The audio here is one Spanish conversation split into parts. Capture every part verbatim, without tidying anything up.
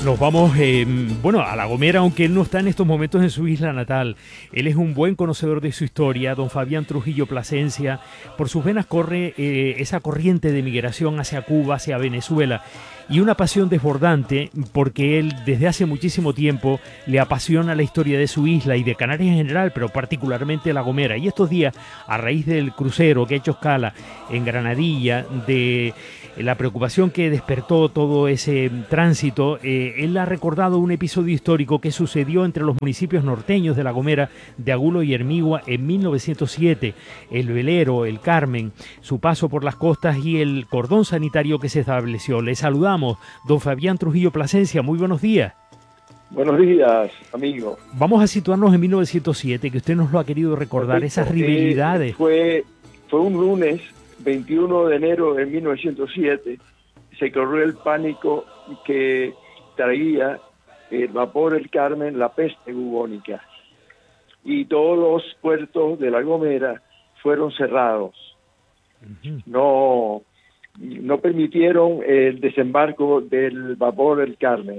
Nos vamos, eh, bueno, a La Gomera, aunque él no está en estos momentos en su isla natal. Él es un buen conocedor de su historia, don Fabián Trujillo Plasencia. Por sus venas corre eh, esa corriente de migración hacia Cuba, hacia Venezuela, y una pasión desbordante porque él desde hace muchísimo tiempo le apasiona la historia de su isla y de Canarias en general, pero particularmente La Gomera. Y estos días, a raíz del crucero que ha hecho escala en Granadilla, de la preocupación que despertó todo ese tránsito, eh, él ha recordado un episodio histórico que sucedió entre los municipios norteños de La Gomera, de Agulo y Hermigua, en mil novecientos siete. El velero, el Carmen, su paso por las costas y el cordón sanitario que se estableció. Le saludamos, don Fabián Trujillo Plasencia, muy buenos días. Buenos días, amigo. Vamos a situarnos en mil novecientos siete, que usted nos lo ha querido recordar. Perfecto. Esas rivalidades. Eh, fue, fue un lunes, veintiuno de enero de mil novecientos siete, se corrió el pánico que traía el vapor El Carmen, la peste bubónica, y todos los puertos de La Gomera fueron cerrados. Uh-huh. No, no permitieron el desembarco del vapor El Carmen.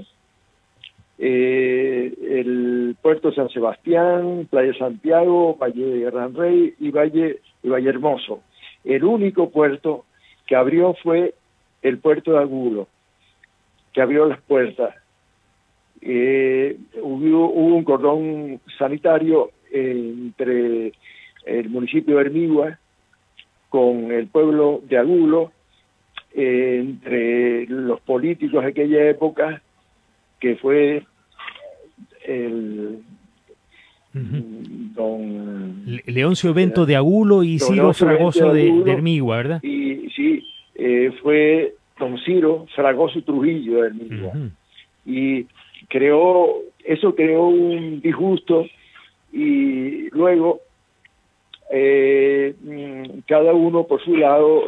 Eh, el puerto San Sebastián, Playa Santiago, Valle de Gran Rey y Valle, y Valle Hermoso. El único puerto que abrió fue el puerto de Agulo, que abrió las puertas. Eh, hubo, hubo un cordón sanitario entre el municipio de Hermigua con el pueblo de Agulo, eh, entre los políticos de aquella época, que fue el uh-huh. don Leoncio Bento de Agulo y Ciro Fragoso de, de, de Hermigua, ¿verdad? Y sí, eh, fue don Ciro Fragoso Trujillo de Hermigua. Uh-huh. Y creó, eso creó un disgusto, y luego eh, cada uno por su lado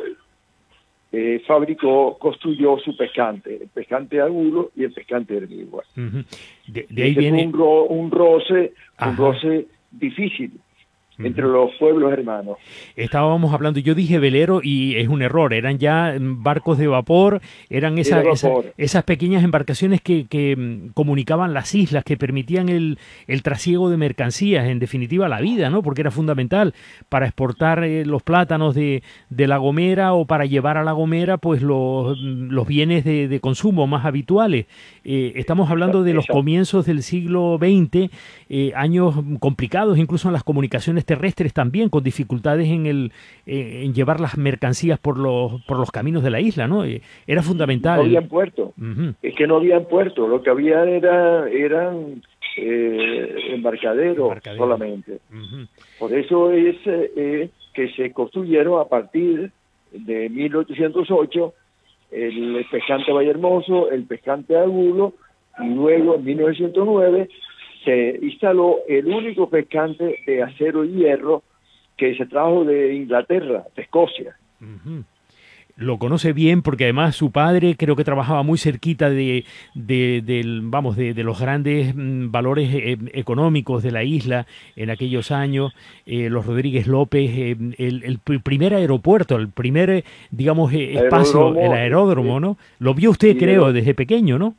Eh, fabricó, construyó su pescante, el pescante de Agulo y el pescante de Hermigua. Uh-huh. De, de ahí viene un, ro, un roce, Ajá. un roce difícil uh-huh. entre los pueblos hermanos. Estábamos hablando, yo dije velero y es un error, eran ya barcos de vapor, eran esa, esa, esas pequeñas embarcaciones que, que comunicaban las islas, que permitían el, el trasiego de mercancías, en definitiva la vida, ¿no? Porque era fundamental para exportar eh, los plátanos de, de La Gomera o para llevar a La Gomera pues los, los bienes de, de consumo más habituales. Eh, estamos hablando de los comienzos del siglo veinte, eh, años complicados incluso en las comunicaciones terrestres también, con dificultades en el eh, en llevar las mercancías por los por los caminos de la isla, ¿no? Eh, era fundamental. No había puerto, uh-huh. es que no había puerto, lo que había era eran eh, embarcaderos Embarcadero. solamente. Uh-huh. Por eso es eh, que se construyeron a partir de mil ochocientos ocho el pescante Valle Hermoso, el pescante Agulo, y luego en mil novecientos nueve se instaló el único pescante de acero y hierro que se trajo de Inglaterra, de Escocia. Uh-huh. Lo conoce bien porque además su padre creo que trabajaba muy cerquita de, de, de vamos, de, de los grandes mm, valores eh, económicos de la isla en aquellos años, eh, los Rodríguez López, eh, el, el primer aeropuerto, el primer, digamos, eh, espacio, aeródromo, el aeródromo, ¿no? Lo vio usted, sí, creo, desde pequeño, ¿no?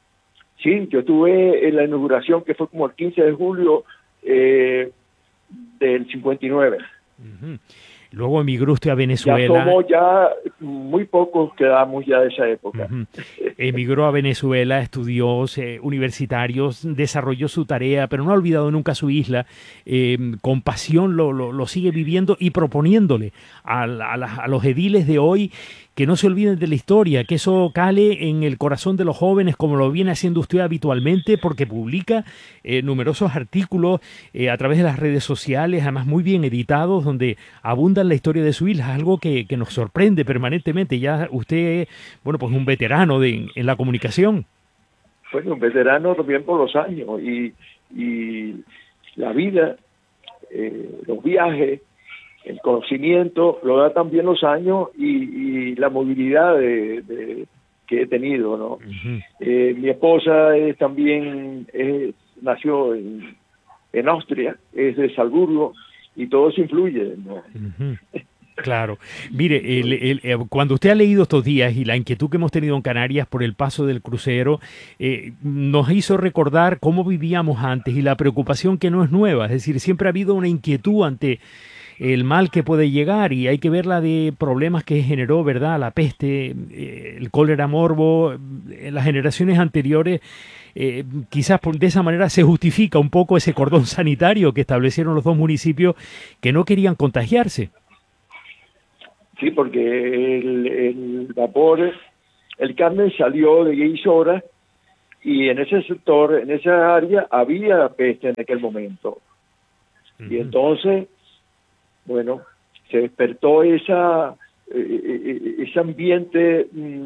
Sí, yo estuve en la inauguración que fue como el quince de julio eh, del cincuenta y nueve. Uh-huh. Luego emigró usted a Venezuela. Ya somos ya, muy pocos quedamos ya de esa época. Uh-huh. Emigró a Venezuela, estudió eh, universitarios, desarrolló su tarea, pero no ha olvidado nunca su isla. Eh, con pasión lo, lo, lo sigue viviendo y proponiéndole a, a, la, a los ediles de hoy que no se olviden de la historia, que eso cale en el corazón de los jóvenes como lo viene haciendo usted habitualmente, porque publica eh, numerosos artículos eh, a través de las redes sociales, además muy bien editados, donde abundan la historia de su isla, algo que, que nos sorprende permanentemente. Ya usted es, bueno, pues un veterano de, en, en la comunicación. Bueno, un veterano también por los años, y, y la vida, eh, los viajes, el conocimiento lo da también los años y, y la movilidad de, de, que he tenido, ¿no? Uh-huh. Eh, mi esposa es también es, nació en, en Austria, es de Salzburgo, y todo eso influye, ¿no? Uh-huh. Claro. Mire, el, el, eh, cuando usted ha leído estos días y la inquietud que hemos tenido en Canarias por el paso del crucero, eh, nos hizo recordar cómo vivíamos antes y la preocupación que no es nueva. Es decir, siempre ha habido una inquietud ante el mal que puede llegar y hay que ver la de problemas que generó, ¿verdad? La peste, eh, el cólera morbo, en las generaciones anteriores. Eh, quizás por, de esa manera se justifica un poco ese cordón sanitario que establecieron los dos municipios que no querían contagiarse. Sí, porque el, el vapor, el Carmen salió de Guisora y en ese sector, en esa área, había peste en aquel momento. Uh-huh. Y entonces, bueno, se despertó esa eh, ese ambiente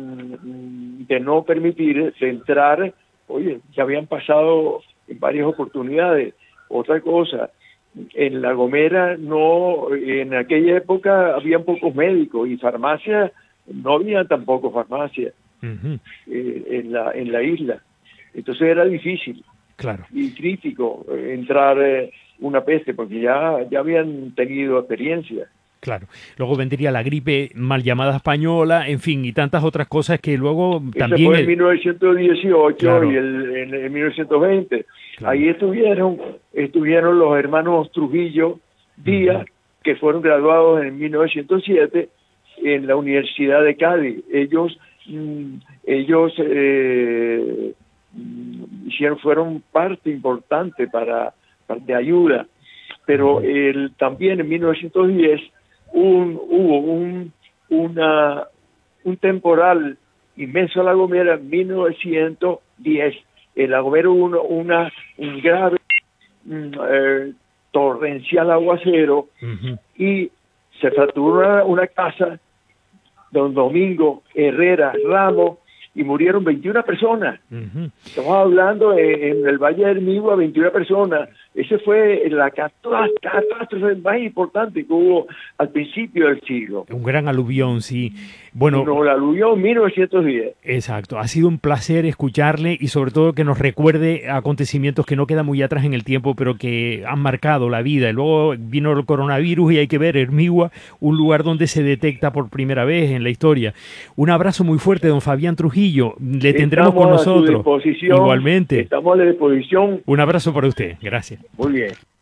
mmm, de no permitir de entrar. Oye, ya habían pasado en varias oportunidades. Otra cosa, en La Gomera no, en aquella época habían pocos médicos y farmacias, no había tampoco farmacias uh-huh. eh, en la en la isla. Entonces era difícil, claro, y crítico eh, entrar eh, una peste porque ya ya habían tenido experiencia. Claro. Luego vendría la gripe mal llamada española, en fin, y tantas otras cosas que luego Ese también... fue en el... mil novecientos dieciocho claro. y el, en, en mil novecientos veinte. Claro. Ahí estuvieron estuvieron los hermanos Trujillo Díaz, uh-huh. que fueron graduados en mil novecientos siete en la Universidad de Cádiz. Ellos mmm, ellos eh, hicieron fueron parte importante para, para de ayuda, pero uh-huh. el, también en mil novecientos diez Un, hubo un, una, un temporal inmenso en La Gomera en mil novecientos diez. En La Gomera hubo una, una, un grave mm, eh, torrencial aguacero uh-huh. y se fracturó una, una casa, don Domingo Herrera Ramos, y murieron veintiuna personas. Uh-huh. Estamos hablando en, en el Valle del Migua, veintiuna personas. Esa fue la catástrofe más importante que hubo al principio del siglo. Un gran aluvión, sí. Bueno, no, el aluvión mil novecientos diez. Exacto. Ha sido un placer escucharle y sobre todo que nos recuerde acontecimientos que no quedan muy atrás en el tiempo, pero que han marcado la vida. Y luego vino el coronavirus y hay que ver Hermigua, un lugar donde se detecta por primera vez en la historia. Un abrazo muy fuerte, don Fabián Trujillo. Le tendremos estamos con nosotros. A su disposición. Igualmente. Estamos a la disposición. Un abrazo para usted. Gracias. Muy bien.